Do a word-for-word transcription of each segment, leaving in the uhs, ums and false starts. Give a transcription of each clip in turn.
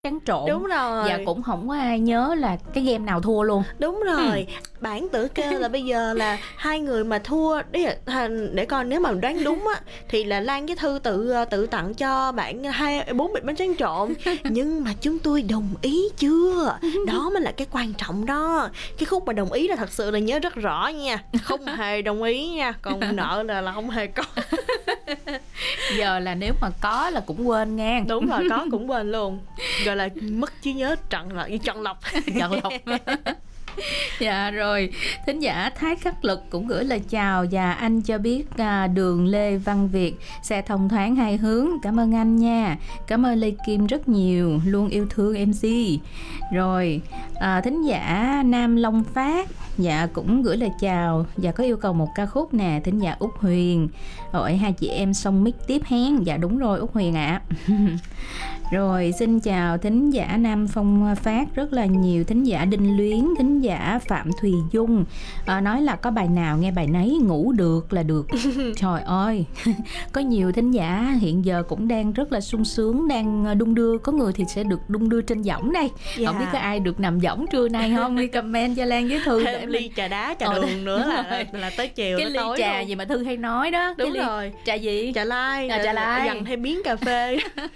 trắng trộn. Đúng rồi. Và cũng không có ai nhớ là cái game nào thua luôn. Đúng rồi. Ừ. Bản tử kêu là bây giờ là hai người mà thua để, để coi nếu mà đoán đúng á thì là Lan với Thư tự tự tặng cho bạn hai bốn bịch bánh tráng trộn. Nhưng mà chúng tôi đồng ý chưa? Đó mới là cái quan trọng đó. Cái khúc mà đồng ý là thật sự là nhớ rất rõ nha. Không hề đồng ý nha. Còn nợ là là không hề có. Giờ là nếu mà có là cũng quên nghe. Đúng rồi, có cũng quên luôn. Gọi là mất trí nhớ trận là chọn lọc. Chọn lọc. Dạ rồi, thính giả Thái Khắc Lực cũng gửi lời chào và anh cho biết à, đường Lê Văn Việt xe thông thoáng hai hướng. Cảm ơn anh nha. Cảm ơn Lê Kim rất nhiều, luôn yêu thương em xê. Rồi à, thính giả Nam Long Phát dạ cũng gửi lời chào và có yêu cầu một ca khúc nè. Thính giả Úc Huyền hỏi hai chị em xong mic tiếp hén. Dạ đúng rồi Úc Huyền ạ. À. Rồi xin chào thính giả Nam Phong Phát, rất là nhiều thính giả Đinh Luyến, thính giả Phạm Thùy Dung à, nói là có bài nào nghe bài nấy, ngủ được là được. Trời ơi, có nhiều thính giả hiện giờ cũng đang rất là sung sướng, đang đung đưa, có người thì sẽ được đung đưa trên võng đây. Dạ. Không biết có ai được nằm võng trưa nay không? Đi comment cho Lan với Thư. Thêm ly mình... trà đá, trà đường ừ, nữa là, là, là tới chiều cái ly tối trà luôn. Gì mà Thư hay nói đó. Đúng cái ly... rồi. Trà gì? Trà lai. À, trà lai. Dằn thêm miếng cà phê.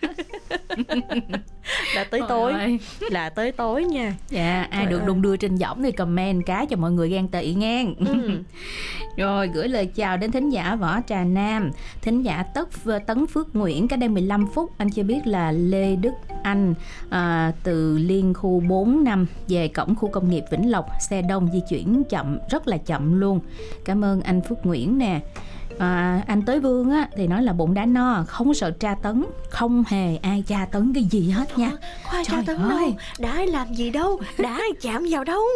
Là tới Ôi tối ơi. Là tới tối nha. Dạ, ai Trời được ơi. Đung đưa trên võng thì comment cái cho mọi người ghen tị nghe. Ừ. Rồi gửi lời chào đến thính giả Võ Trà Nam, thính giả Tất Tấn Phước Nguyễn. Cách đây mười lăm phút anh chưa biết là Lê Đức Anh à, từ liên khu bốn năm về cổng khu công nghiệp Vĩnh Lộc, xe đông di chuyển chậm, rất là chậm luôn. Cảm ơn anh Phước Nguyễn nè. À, anh Tới Vương á thì nói là bụng đã no, không sợ tra tấn, không hề ai tra tấn cái gì hết nha. Khoa tra tấn ơi. Đâu, đã ai làm gì đâu, đã ai chạm vào đâu.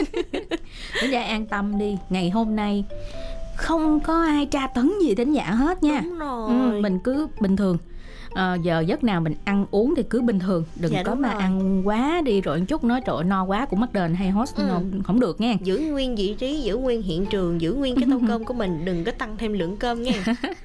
Thính giả an tâm đi, ngày hôm nay không có ai tra tấn gì thính giả hết nha. Đúng rồi. Ừ, mình cứ bình thường. À, giờ giấc nào mình ăn uống thì cứ bình thường, đừng dạ, có mà rồi. Ăn quá đi rồi một chút nói trời no quá cũng mắc đền hay host. Ừ. Không được nha. Giữ nguyên vị trí, giữ nguyên hiện trường, giữ nguyên cái tô cơm của mình, đừng có tăng thêm lượng cơm nha.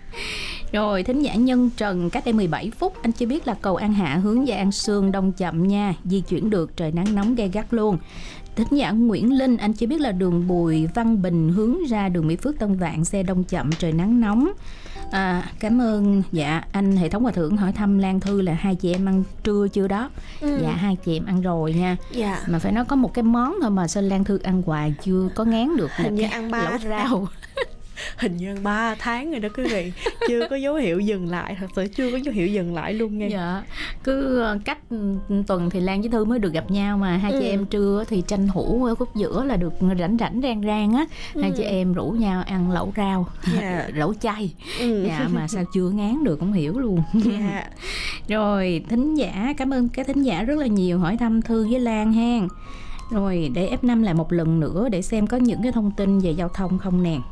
Rồi thính giả Nhân Trần, cách đây mười bảy phút anh chưa biết là cầu An Hạ hướng về An Sương đông chậm nha, di chuyển được, trời nắng nóng gay gắt luôn. Thính giả Nguyễn Linh, anh chỉ biết là đường Bùi Văn Bình hướng ra đường Mỹ Phước Tân Vạn xe đông chậm, trời nắng nóng. À, cảm ơn. Dạ anh hệ thống hòa thượng hỏi thăm Lan Thư là hai chị em ăn trưa chưa đó. Ừ. Dạ hai chị em ăn rồi nha. Dạ. Mà phải nói có một cái món thôi mà sao Lan Thư ăn hoài chưa có ngán được. Hình như ăn ba lẩu rau. Hình như ba tháng rồi đó quý vị. Chưa có dấu hiệu dừng lại. Thật sự chưa có dấu hiệu dừng lại luôn nha. Dạ. Cứ cách tuần thì Lan với Thư mới được gặp nhau. Mà hai ừ. chị em trưa thì tranh thủ ở khúc giữa là được rảnh rảnh rang rang á. ừ. Hai chị em rủ nhau ăn lẩu rau. Dạ. Lẩu chay. ừ. Dạ mà sao chưa ngán được không hiểu luôn. Dạ. Rồi thính giả, cảm ơn cái thính giả rất là nhiều hỏi thăm Thư với Lan ha. Rồi để ép năm lại một lần nữa để xem có những cái thông tin về giao thông không nè.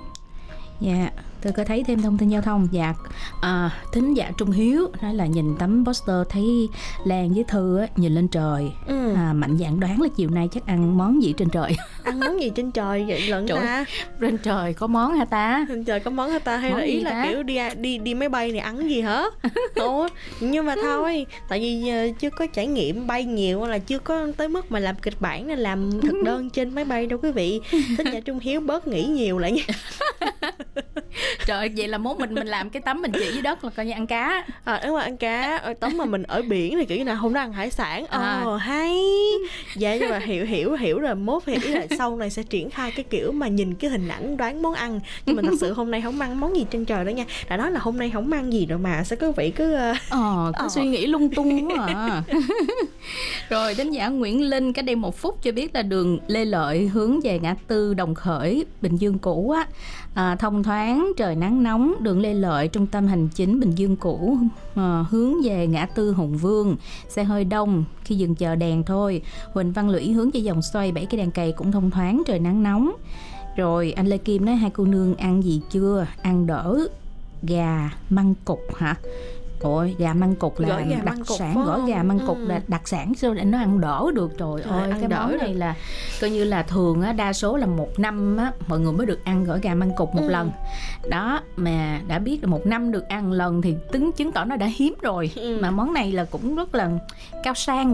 Dạ, tôi có thấy thêm thông tin giao thông. Dạ, à, thính giả Trung Hiếu nói là nhìn tấm poster thấy Lan với Thư á, nhìn lên trời. ừ. à, Mạnh dạn đoán là chiều nay chắc ăn món gì trên trời. Ăn món gì trên trời vậy lận ta? Trên trời có món hả ta? Trên trời có món hả ta? Hay món là ý là ta? Kiểu đi đi đi máy bay này ăn gì hả? Ủa, nhưng mà thôi, tại vì chưa có trải nghiệm bay nhiều, là chưa có tới mức mà làm kịch bản nên làm thực đơn trên máy bay đâu quý vị. Thính giả Trung Hiếu bớt nghĩ nhiều lại nha. Trời, vậy là mốt mình mình làm cái tấm mình chỉ dưới đất là coi như ăn cá. À đúng rồi, ăn cá. Tấm mà mình ở biển thì kiểu như là không có ăn hải sản. Ồ à. Hay. Dạ nhưng mà hiểu hiểu hiểu rồi, mốt thì ý là sau này sẽ triển khai cái kiểu mà nhìn cái hình ảnh đoán món ăn. Nhưng mà thật sự hôm nay không ăn món gì trên trời đó nha. Đã nói là hôm nay không ăn gì đâu mà sao quý vị cứ ờ cứ ờ. suy nghĩ lung tung quá à. Rồi thính giả Nguyễn Linh, cách đây một phút cho biết là đường Lê Lợi hướng về ngã tư Đồng Khởi Bình Dương cũ á, à, thông thoáng, trời nắng nóng. Đường Lê Lợi trung tâm hành chính Bình Dương cũ à, hướng về ngã tư Hùng Vương xe hơi đông khi dừng chờ đèn thôi. Huỳnh Văn Lũy hướng về vòng xoay bảy cái đèn cày cũng thông thoáng, trời nắng nóng. Rồi anh Lê Kim nói hai cô nương ăn gì chưa? Ăn đỡ gà măng cục hả? Ôi, gà măng cục là Gỏi gà đặc măng cục sản, phải gỏi không? gà măng cục Ừ. là đặc sản sao để nó ăn đỡ được. Trời Trời, ơi, ăn cái đỡ món được. này là coi như là thường á, đa số là một năm á mọi người mới được ăn gỏi gà măng cục một Ừ. lần. Đó, mà đã biết là một năm được ăn lần thì tính chứng tỏ nó đã hiếm rồi. Ừ. Mà món này là cũng rất là cao sang